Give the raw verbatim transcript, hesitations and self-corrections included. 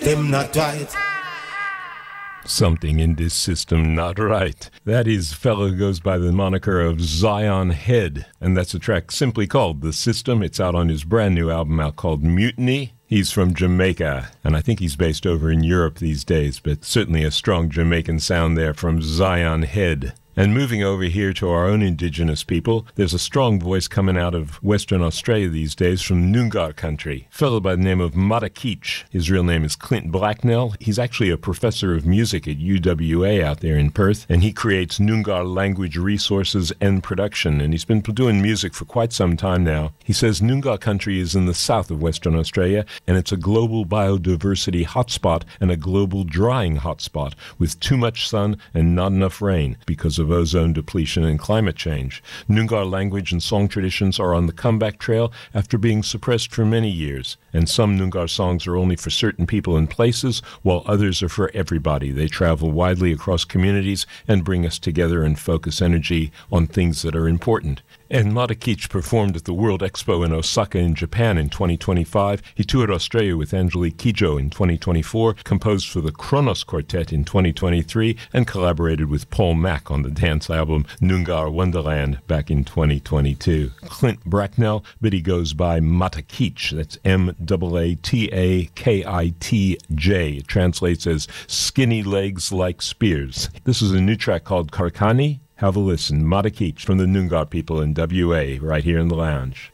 system not right. Something in this system not right. That is fellow goes by the moniker of Zion Head, and that's a track simply called The System. It's out on his brand new album out called Mutiny. He's from Jamaica, and I think he's based over in Europe these days, but certainly a strong Jamaican sound there from Zion Head. And moving over here to our own indigenous people, there's a strong voice coming out of Western Australia these days from Noongar country. A fellow by the name of Matakich. His real name is Clint Blacknell. He's actually a professor of music at U W A out there in Perth, and he creates Noongar language resources and production, and he's been doing music for quite some time now. He says Noongar country is in the south of Western Australia, and it's a global biodiversity hotspot and a global drying hotspot with too much sun and not enough rain because of of ozone depletion and climate change. Noongar language and song traditions are on the comeback trail after being suppressed for many years, and some Noongar songs are only for certain people and places, while others are for everybody. They travel widely across communities and bring us together and focus energy on things that are important. And Matakich performed at the World Expo in Osaka in Japan in twenty twenty-five. He toured Australia with Angelique Kidjo in twenty twenty-four, composed for the Kronos Quartet in twenty twenty-three, and collaborated with Paul Mack on the dance album Noongar Wonderland back in twenty twenty-two. Clint Bracknell, but he goes by Matakich. That's M A A T A K I T J. It translates as skinny legs like spears. This is a new track called Karkani. Have a listen. Matakich from the Noongar people in W A right here in the lounge.